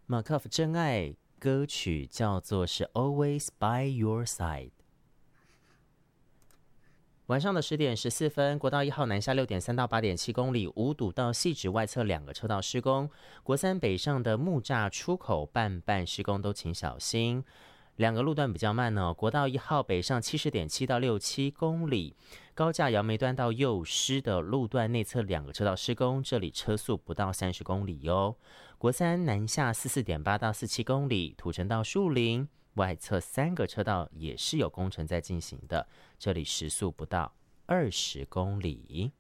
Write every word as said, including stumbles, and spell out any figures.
马克夫真爱歌曲叫做是 Always by Your Side。晚上的十点十四分，国道一号南下六点三到八点七公里，五堵到汐止外侧两个车道施工。国三北上的木栅出口半半施工，都请小心。两个路段比较慢呢、哦，国道一号北上七十点七到六七公里，高架杨梅端到幼师的路段内侧两个车道施工，这里车速不到三十公里哟。国三南下四四点八到四七公里，土城到树林外侧三个车道也是有工程在进行的，这里时速不到二十公里。